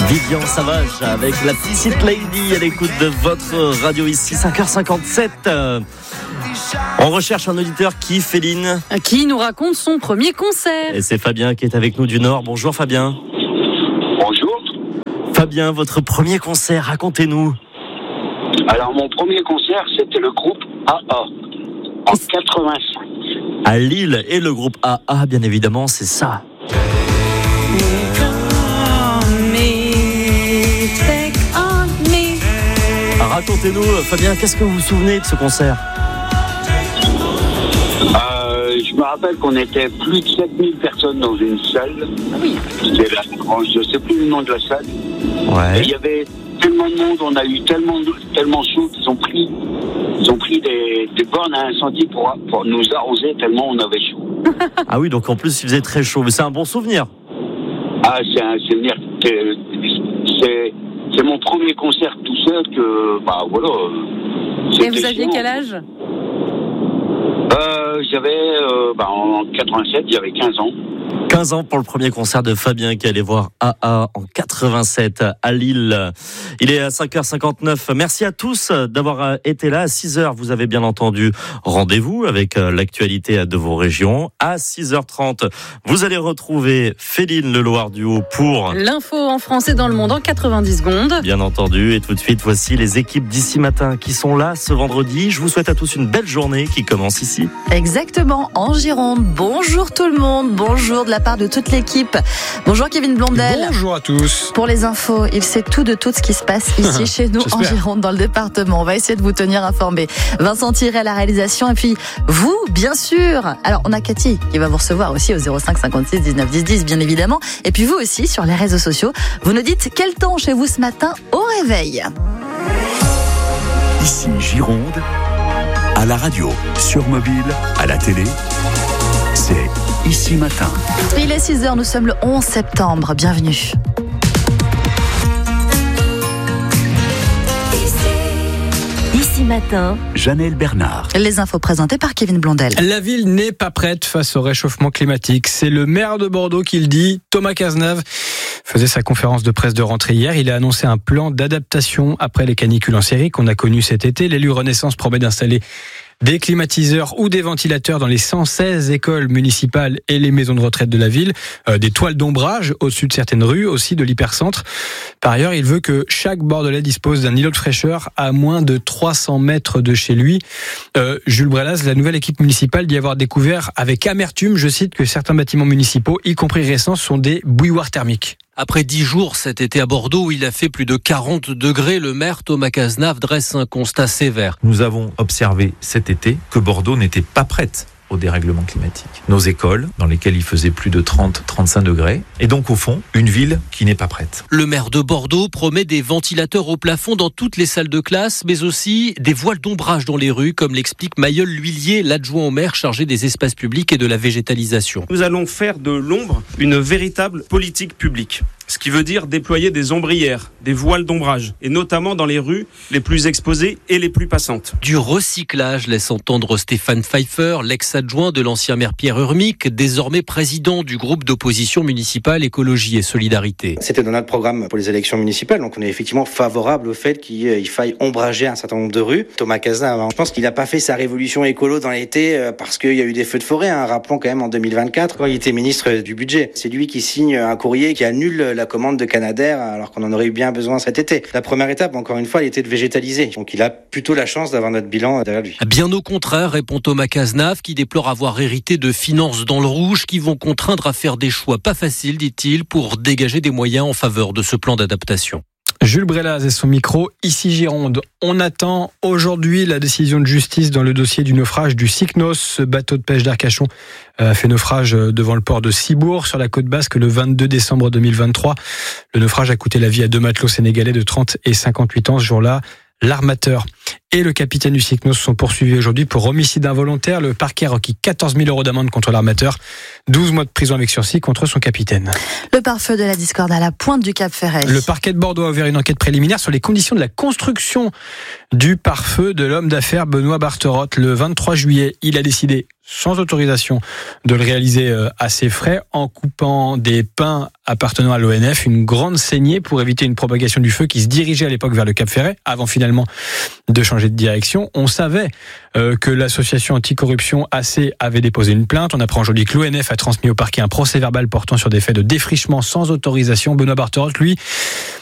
Vivian Savage avec la petite lady à l'écoute de votre radio ici, 5h57. On recherche un auditeur qui nous raconte son premier concert. Et c'est Fabien qui est avec nous du Nord. Bonjour Fabien. Bonjour. Fabien, votre premier concert, racontez-nous. Alors mon premier concert, c'était le groupe AA en 85. À Lille, et le groupe AA, bien évidemment, c'est ça. Racontez-nous, Fabien, qu'est-ce que vous vous souvenez de ce concert ? Je me rappelle qu'on était plus de 7000 personnes dans une salle. Oui. C'était je ne sais plus le nom de la salle. Ouais. Et il y avait tellement de monde, on a eu tellement chaud qu'ils ont pris des bornes à incendie pour nous arroser tellement on avait chaud. Ah oui, donc en plus il faisait très chaud, mais c'est un bon souvenir. Ah, c'est un souvenir. C'est mon premier concert tout seul que, voilà. Et vous aviez quel âge ? J'avais, en 87, j'avais 15 ans. 15 ans pour le premier concert de Fabien qui allait voir AA en 87 à Lille. Il est à 5h59. Merci à tous d'avoir été là. À 6h, vous avez bien entendu, rendez-vous avec l'actualité de vos régions. À 6h30, vous allez retrouver Féline Le Loir du Haut pour l'info en français dans le monde en 90 secondes. Bien entendu. Et tout de suite, voici les équipes d'ici matin qui sont là ce vendredi. Je vous souhaite à tous une belle journée qui commence ici. Exactement, en Gironde. Bonjour tout le monde. Bonjour de la part de toute l'équipe. Bonjour Kevin Blondel. Bonjour à tous. Pour les infos, il sait tout de tout ce qui se passe ici chez nous en Gironde, dans le département. On va essayer de vous tenir informés. Vincent Thierry à la réalisation et puis vous, bien sûr. Alors on a Cathy qui va vous recevoir aussi au 05 56 19 10 10 bien évidemment. Et puis vous aussi sur les réseaux sociaux. Vous nous dites quel temps chez vous ce matin au réveil. Ici Gironde, à la radio, sur mobile, à la télé. C'est Ici Matin. Il est 6h, nous sommes le 11 septembre. Bienvenue. Ici Matin, Janelle Bernard. Les infos présentées par Kevin Blondel. La ville n'est pas prête face au réchauffement climatique. C'est le maire de Bordeaux qui le dit. Thomas Cazenave faisait sa conférence de presse de rentrée hier. Il a annoncé un plan d'adaptation après les canicules en série qu'on a connues cet été. L'élu Renaissance promet d'installer des climatiseurs ou des ventilateurs dans les 116 écoles municipales et les maisons de retraite de la ville, des toiles d'ombrage au-dessus de certaines rues, aussi de l'hypercentre. Par ailleurs, il veut que chaque Bordelais dispose d'un îlot de fraîcheur à moins de 300 mètres de chez lui. Jules Brelaz, la nouvelle équipe municipale, dit avoir découvert avec amertume, je cite, que certains bâtiments municipaux, y compris récents, sont des bouilloires thermiques. Après 10 jours cet été à Bordeaux où il a fait plus de 40 degrés, le maire Thomas Cazenave dresse un constat sévère. Nous avons observé cet été que Bordeaux n'était pas prête au dérèglement climatique. Nos écoles, dans lesquelles il faisait plus de 30-35 degrés, et donc au fond, une ville qui n'est pas prête. Le maire de Bordeaux promet des ventilateurs au plafond dans toutes les salles de classe, mais aussi des voiles d'ombrage dans les rues, comme l'explique Mayol L'Huillier, l'adjoint au maire chargé des espaces publics et de la végétalisation. Nous allons faire de l'ombre une véritable politique publique. Ce qui veut dire déployer des ombrières, des voiles d'ombrage, et notamment dans les rues les plus exposées et les plus passantes. Du recyclage, laisse entendre Stéphane Pfeiffer, l'ex-adjoint de l'ancien maire Pierre Urmic, désormais président du groupe d'opposition municipale Écologie et Solidarité. C'était dans notre programme pour les élections municipales, donc on est effectivement favorable au fait qu'il faille ombrager un certain nombre de rues. Thomas Cazenave, je pense qu'il n'a pas fait sa révolution écolo dans l'été parce qu'il y a eu des feux de forêt, rappelons quand même en 2024, quand il était ministre du budget. C'est lui qui signe un courrier qui annule la commande de Canadair alors qu'on en aurait eu bien besoin cet été. La première étape, encore une fois, elle était de végétaliser. Donc il a plutôt la chance d'avoir notre bilan derrière lui. Bien au contraire, répond Thomas Cazenave, qui déplore avoir hérité de finances dans le rouge qui vont contraindre à faire des choix pas faciles, dit-il, pour dégager des moyens en faveur de ce plan d'adaptation. Jules Brelaz et son micro, ici Gironde. On attend aujourd'hui la décision de justice dans le dossier du naufrage du Cycnos. Ce bateau de pêche d'Arcachon a fait naufrage devant le port de Cibourg sur la côte basque le 22 décembre 2023. Le naufrage a coûté la vie à 2 matelots sénégalais de 30 et 58 ans ce jour-là. L'armateur et le capitaine du Cycnos sont poursuivis aujourd'hui pour homicide involontaire. Le parquet a requis 14 000 € d'amende contre l'armateur, 12 mois de prison avec sursis contre son capitaine. Le pare-feu de la discorde à la pointe du Cap Ferret. Le parquet de Bordeaux a ouvert une enquête préliminaire sur les conditions de la construction du pare-feu de l'homme d'affaires Benoît Barterotte. Le 23 juillet, il a décidé, sans autorisation, de le réaliser à ses frais en coupant des pins appartenant à l'ONF, une grande saignée pour éviter une propagation du feu qui se dirigeait à l'époque vers le Cap Ferret, avant finalement de changer de direction. On savait que l'association anticorruption AC avait déposé une plainte. On apprend aujourd'hui que l'ONF a transmis au parquet un procès verbal portant sur des faits de défrichement sans autorisation. Benoît Barterotte, lui,